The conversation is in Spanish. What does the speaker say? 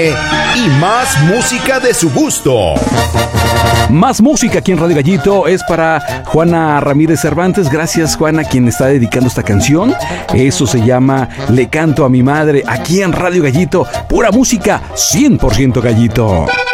Y más música de su gusto. Más música aquí en Radio Gallito es para Juana Ramírez Cervantes. Gracias, Juana, quien está dedicando esta canción. Eso se llama Le canto a mi madre, aquí en Radio Gallito. Pura música 100% Gallito.